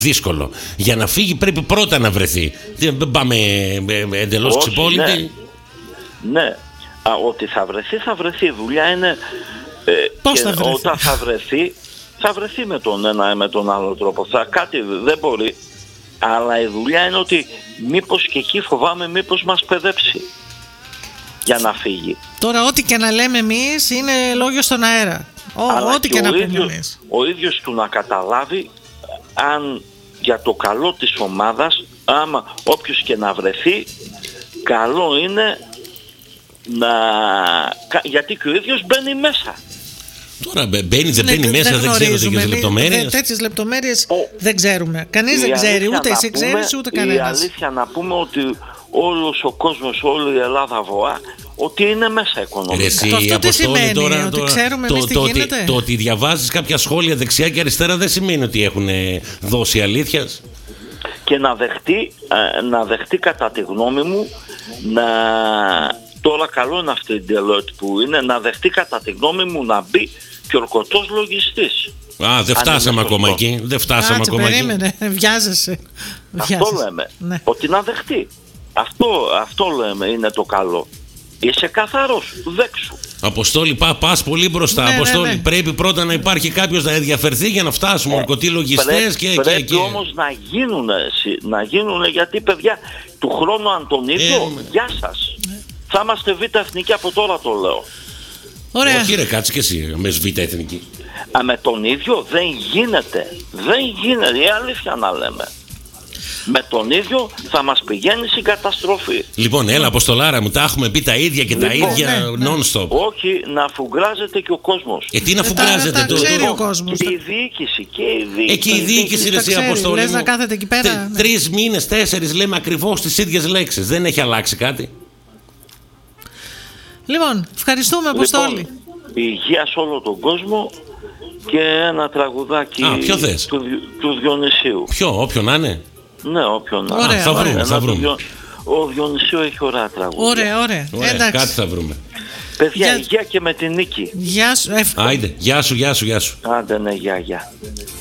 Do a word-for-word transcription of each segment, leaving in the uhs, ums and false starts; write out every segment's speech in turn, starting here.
δύσκολο. Για να φύγει πρέπει πρώτα να βρεθεί. Δεν πάμε εντελώς ξυπόλυτοι. Ναι, ναι. Α, ότι θα βρεθεί, θα βρεθεί. Η δουλειά είναι ε, πώς και θα βρεθεί? Όταν θα βρεθεί, θα βρεθεί με τον ένα ή με τον άλλο τρόπο. Θα, κάτι δεν μπορεί. Αλλά η δουλειά είναι ότι μήπως και εκεί φοβάμαι μήπως μας παιδέψει για να φύγει. Τώρα ό,τι και να λέμε εμείς είναι λόγιο στον αέρα. Ό, ό,τι και, και να πούμε εμείς. Ο ίδιος του να καταλάβει αν για το καλό της ομάδας, άμα όποιος και να βρεθεί, καλό είναι να... γιατί και ο ίδιος μπαίνει μέσα. Τώρα μπαίνει, δεν μπαίνει μέσα, δεν ξέρω τέτοιες λεπτομέρειες. Τέτοιες λεπτομέρειες δεν ξέρουμε. Κανείς δεν ξέρει, ούτε εσύ ξέρεις, ούτε κανένας. Η αλήθεια να πούμε ότι όλος ο κόσμος, όλη η Ελλάδα βοά, ότι είναι μέσα οικονομικά. Εσύ, το αυτό τι σημαίνει, τώρα, ότι τώρα, ξέρουμε το, εμείς τι το, γίνεται. Το, το ότι διαβάζεις κάποια σχόλια δεξιά και αριστερά δεν σημαίνει ότι έχουν δώσει αλήθειας. Και να δεχτεί, να δεχτεί κατά τη γνώμη μου, να... τώρα καλό είναι αυτή η Deloitte που είναι, να δεχτεί κατά τη γνώμη μου να μπει και ορκωτός λογιστής. Α, δεν φτάσαμε ακόμα εκεί. Δεν φτάσαμε Κάτσε, ακόμα περίμενε, εκεί. Βιάζεσαι. Αυτό λέμε. Ναι. Ότι να δεχτεί. Αυτό, αυτό λέμε είναι το καλό. Είσαι καθαρός, δέξου. Αποστόλη, πά, πας πολύ μπροστά. Ναι, Αποστόλη, ναι, ναι. Πρέπει πρώτα να υπάρχει κάποιος να ενδιαφερθεί για να φτάσουμε. Ε, ορκωτοί λογιστές και. Πρέπει και, και... όμως να γίνουν, να γίνουν, γιατί παιδιά του χρόνου αν τον ίδιο, ε, γεια σας. Ε. Θα είμαστε β' εθνική, από τώρα το λέω. Ωραία. Όχι ρε, κάτσε και εσύ με β' εθνική. Α, με τον ίδιο δεν γίνεται. Δεν γίνεται, η αλήθεια να λέμε. Με τον ίδιο θα μας πηγαίνει στην καταστροφή. Λοιπόν, έλα Αποστολάρα μου, τα έχουμε πει τα ίδια και λοιπόν, τα ίδια ναι, non-stop. Όχι, να φουγκράζεται και ο κόσμος. Ε, τι να φουγκράζεται τα, τα, το, ξέρει το... ο κόσμος. Και η διοίκηση, και η διοίκηση. Ε, και η διοίκηση είναι εσύ, Αποστόλη. Λες να κάθεται εκεί πέρα. Τρει ναι. Τρεις μήνες, τέσσερις λέμε ακριβώς τις ίδιες λέξεις. Δεν έχει αλλάξει κάτι. Λοιπόν, ευχαριστούμε Αποστόλη. Λοιπόν, υγεία σε όλο τον κόσμο και ένα τραγουδάκι. Α, ποιο θες? Του, του Διονυσίου. Ποιο, όποιο να είναι. Ναι, όποιον να είναι. Θα βρούμε, θα βρούμε. Διο... Ο Διονυσίου έχει ωραία τραγούδια. Ωραία, ωραία. ωραία εντάξει. Κάτι θα βρούμε. Παιδιά, για... υγεία και με την νίκη. Γεια σου, εύκολα. Άιντε, γεια σου, γεια σου, γεια σου. Άντε, ναι, γεια, γεια.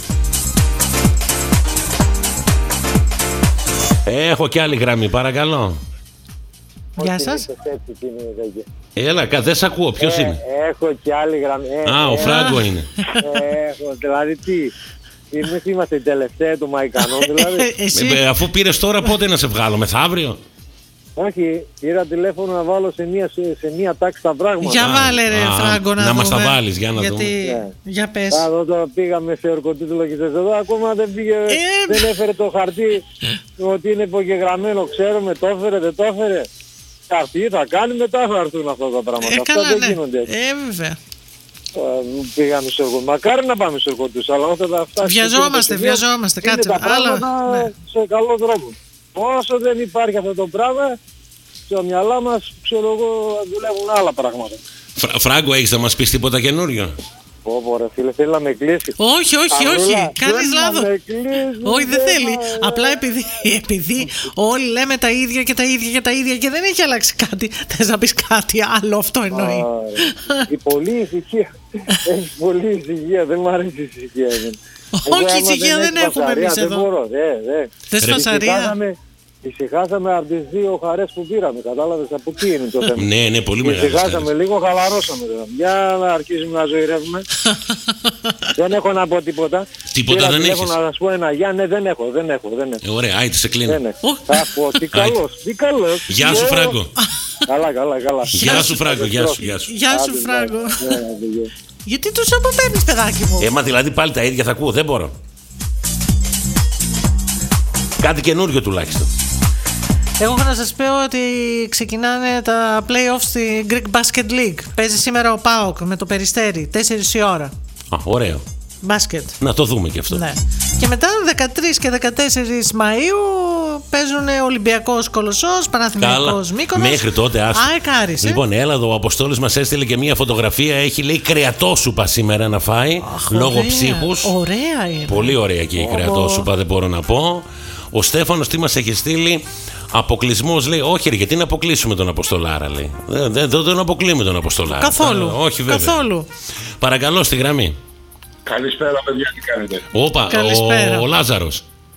Έχω κι άλλη γραμμή, παρακαλώ. Γεια σας. Έλα, δεν σ' ακούω, ποιος ε, είναι? Έχω κι άλλη γραμμή. Ε, Α, ο ε, Φράγκο είναι. Έχω, δηλαδή τι. Εμείς είμαστε οι τελευταίοι του Μαϊκανών, δηλαδή. Εσύ... Ε, αφού πήρες τώρα, πότε να σε βγάλω, μεθαύριο? Όχι, πήρα τηλέφωνο να βάλω σε μία, σε, σε μία τάξη τα πράγματα. Για βάλε ρε α, Φράγκο να, να δούμε. μας τα βάλεις, για να γιατί... δούμε. Ναι. Για πες. Α, εδώ τώρα πήγαμε σε ορκωτούς λογιστές. Εδώ ακόμα δεν πήγε, Ε, δεν έφερε το χαρτί ότι είναι υπογεγραμμένο. Ξέρουμε, το έφερε, δεν το έφερε. Χαρτί θα κάνει, μετά θα έρθουν αυτά τα πράγματα. Ε, αυτά καλά, δεν ναι. γίνονται. Ε, βέβαια. Πήγαμε σε ορκωτούς. Μακάρι να πάμε σε ορκωτούς, αλλά όταν θα φτάσει... Βιαζόμαστε, βιαζόμαστε. Είναι Κάτσε. τα πράγματα Άλλα, ναι. σε καλό δρόμο. Όσο δεν υπάρχει αυτό το πράγμα, στο μυαλά μας, ξέρω εγώ, δουλεύουν άλλα πράγματα. Φρα, Φράγκο, έχεις να μας πεις τίποτα καινούριο? Πω πω ρε φίλε, θέλει να με κλείσει. Όχι, όχι, Αρούλα, όχι. Κάνεις θέλει να λάθος. με κλείσει, Όχι, δεν θέλει. να- Απλά επειδή, επειδή όλοι λέμε τα ίδια και τα ίδια και τα ίδια και δεν έχει αλλάξει κάτι. Θες να πεις κάτι άλλο, αυτό εννοεί. Α, η πολλή ησυχία. Έχει πολλή ησυχία, δεν μου αρέσει η ησυχία. Εγώ, Όχι, άμα ησυχία δεν έχει έχουμε φασαρία, εμείς δεν εδώ. μπορώ, δε, δε. Θες φασαρία. Ησυχάσαμε, ησυχάσαμε από τις δύο χαρές που πήραμε, κατάλαβες από τι είναι το θέμα. Ναι, ναι, πολύ μεγάλη. Ησυχάσαμε λίγο, χαλαρώσαμε τώρα. Για να αρχίσουμε να ζωηρεύουμε. Δεν έχω να πω τίποτα. Τίποτα Πήρα δεν τηλέφωνο έχεις? να σας πω ένα γεια, ναι δεν έχω, δεν έχω, δεν έχω. Ε, ωραία, άιτε σε κλείνω. Δεν έχω. Θα πω, τι καλός, τι καλός. Γεια σου, Γεια. Φράγκο. Καλά, καλά, καλά. Γεια σου, Φράγκο, γεια σου, γεια σου. Γεια σου, Άντε, Φράγκο. ναι, άντε, γεια. Γιατί τους αποπαίρνεις, παιδάκι μου. Ε, μα δηλαδή πάλι τα ίδια θα ακούω, δεν μπορώ. Κάτι καινούριο τουλάχιστον. Εγώ έχω να σας πω ότι ξεκινάνε τα play-offs στη Greek Basket League. Παίζει σήμερα ο ΠΑΟΚ με το Περιστέρι, τέσσερις η ώρα. Α, ωραίο. Μπάσκετ. Να το δούμε και αυτό. Ναι. Και μετά δεκατρείς και δεκατέσσερις Μαΐου παίζουν Ολυμπιακός Κολοσσός, Παναθηναϊκός Μύκονος. Μέχρι τότε άστο. ΑΕΚ Άρης, ε. Λοιπόν, έλα εδώ, ο Αποστόλης μας έστειλε και μία φωτογραφία. Έχει, λέει, κρεατόσουπα σήμερα να φάει. Αχ, λόγω ωραία. ψύχους. Ωραία είναι. Πολύ ωραία και η Ω, κρεατόσουπα, δεν μπορώ να πω. Ο Στέφανος τι μας έχει στείλει? Αποκλεισμός, λέει. Όχι, ρε, γιατί να αποκλείσουμε τον Αποστολάρα, λέει. Δεν, δεν, δεν τον αποκλείουμε τον Αποστολάρα. Καθόλου. Ε, όχι, βέβαια. Καθόλου. Παρακαλώ, στη γραμμή. Καλησπέρα, παιδιά, τι κάνετε? Όπα, Καλησπέρα. ο, ο Λάζαρος.